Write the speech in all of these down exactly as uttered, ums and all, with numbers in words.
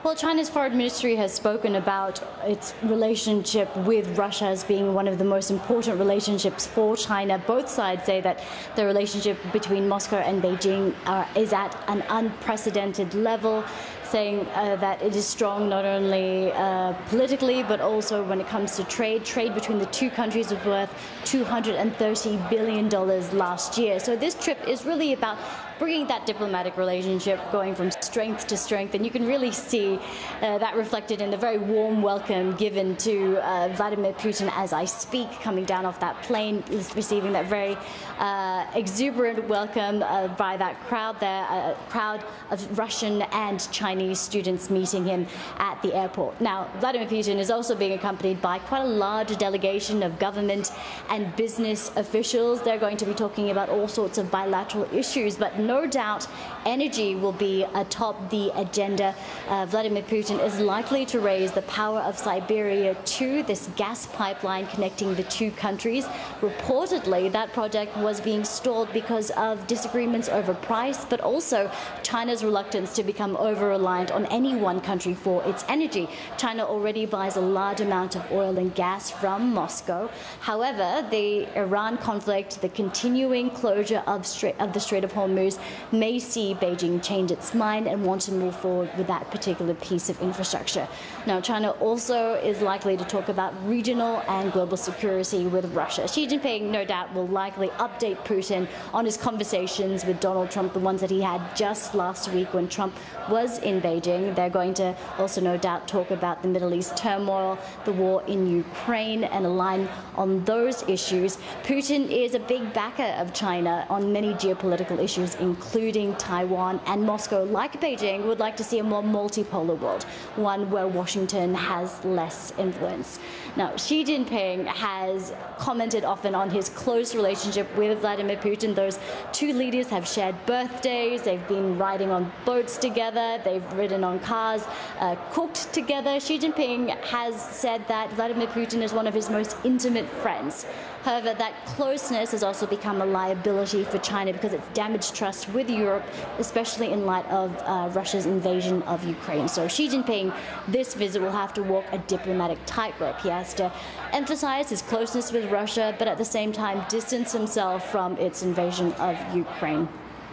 Well, China's foreign ministry has spoken about its relationship with Russia as being one of the most important relationships for China. Both sides say that the relationship between Moscow and Beijing uh, is at an unprecedented level, saying uh, that it is strong not only uh, politically but also when it comes to trade. Trade between the two countries was worth two hundred thirty billion dollars last year. So this trip is really about bringing that diplomatic relationship going from strength to strength, and you can really see uh, that reflected in the very warm welcome given to uh, Vladimir Putin as I speak, coming down off that plane, receiving that very uh, exuberant welcome uh, by that crowd there, a crowd of Russian and Chinese students meeting him at the airport. Now, Vladimir Putin is also being accompanied by quite a large delegation of government and business officials. They're going to be talking about all sorts of bilateral issues, but no doubt energy will be atop the agenda. Uh, Vladimir Putin is likely to raise the Power of Siberia two, this gas pipeline connecting the two countries. Reportedly, that project was being stalled because of disagreements over price, but also China's reluctance to become over-reliant on any one country for its energy. China already buys a large amount of oil and gas from Moscow. However, the Iran conflict, the continuing closure of, Strait, of the Strait of Hormuz, may see Beijing change its mind and want to move forward with that particular piece of infrastructure. Now, China also is likely to talk about regional and global security with Russia. Xi Jinping, no doubt, will likely update Putin on his conversations with Donald Trump, the ones that he had just last week when Trump was in Beijing. They're going to also, no doubt, talk about the Middle East turmoil, the war in Ukraine, and align on those issues. Putin is a big backer of China on many geopolitical issues, including Taiwan, and Moscow, like Beijing, would like to see a more multipolar world, one where Washington has less influence. Now, Xi Jinping has commented often on his close relationship with Vladimir Putin. Those two leaders have shared birthdays, they've been riding on boats together, they've ridden on cars, uh, cooked together. Xi Jinping has said that Vladimir Putin is one of his most intimate friends. However, that closeness has also become a liability for China because it's damaged trust with Europe, especially in light of uh, Russia's invasion of Ukraine. So Xi Jinping, this visit will have to walk a diplomatic tightrope. He has to emphasize his closeness with Russia, but at the same time distance himself from its invasion of Ukraine.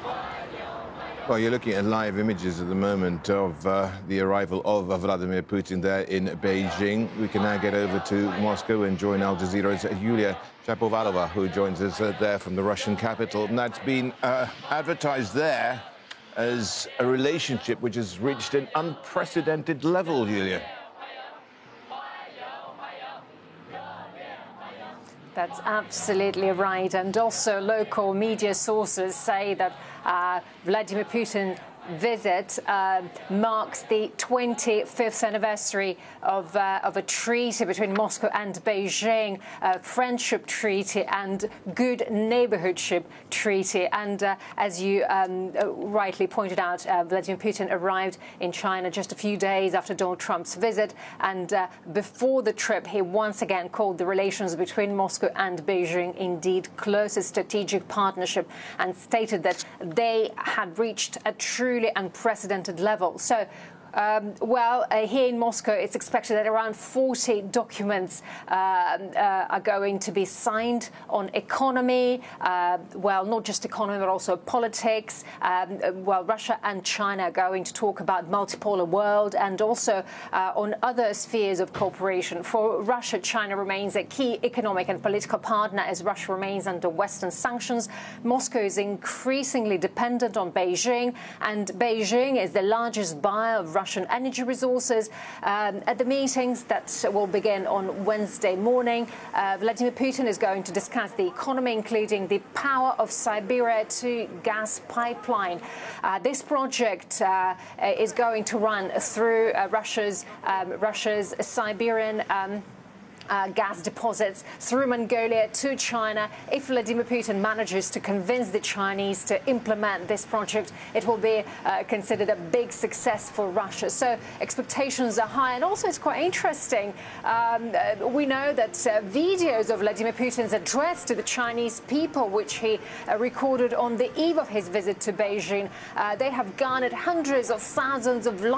Well, you're looking at live images at the moment of uh, the arrival of Vladimir Putin there in Beijing. We can now get over to Moscow and join Al Jazeera's Yulia Shapovalova, who joins us uh, there from the Russian capital. And that's been uh, advertised there as a relationship which has reached an unprecedented level, Yulia. That's absolutely right. And also local media sources say that uh, Vladimir Putin visit uh, marks the twenty-fifth anniversary of, uh, of a treaty between Moscow and Beijing, a friendship treaty and good neighborhoodship treaty. And uh, as you um, rightly pointed out, uh, Vladimir Putin arrived in China just a few days after Donald Trump's visit. And uh, before the trip, he once again called the relations between Moscow and Beijing indeed closest strategic partnership and stated that they had reached a truly unprecedented level. So, Um, well, uh, here in Moscow, it's expected that around forty documents uh, uh, are going to be signed on economy, uh, well, not just economy, but also politics. Um, well, Russia and China are going to talk about multipolar world and also uh, on other spheres of cooperation. For Russia, China remains a key economic and political partner as Russia remains under Western sanctions. Moscow is increasingly dependent on Beijing, and Beijing is the largest buyer of Russian energy resources. Um, at the meetings that will begin on Wednesday morning, uh, Vladimir Putin is going to discuss the economy, including the Power of Siberia two gas pipeline. Uh, this project uh, is going to run through uh, Russia's um, Russia's Siberian Um, Uh, gas deposits through Mongolia to China. If Vladimir Putin manages to convince the Chinese to implement this project, it will be uh, considered a big success for Russia. So expectations are high. And also it's quite interesting. Um, uh, we know that uh, videos of Vladimir Putin's address to the Chinese people, which he uh, recorded on the eve of his visit to Beijing, uh, they have garnered hundreds of thousands of likes.